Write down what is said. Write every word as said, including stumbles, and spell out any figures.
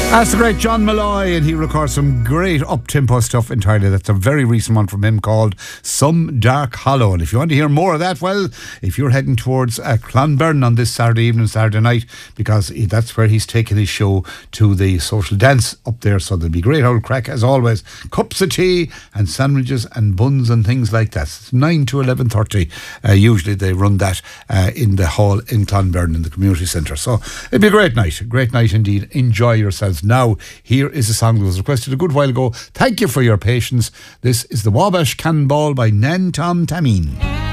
That's the great John Malloy, and he records some great up-tempo stuff entirely. That's a very recent one from him called Some Dark Hollow. And if you want to hear more of that, well, if you're heading towards uh, Clonberne on this Saturday evening, Saturday night, because he, that's where he's taking his show to the social dance up there, so there'll be great old crack as always. Cups of tea and sandwiches and buns and things like that. It's nine to eleven thirty. Uh, usually they run that uh, in the hall in Clonberne in the community centre. So it'll be a great night, a great night indeed. Enjoy yourselves. Now, here is a song that was requested a good while ago. Thank you for your patience. This is the Wabash Cannonball by Nan Tom Tameen.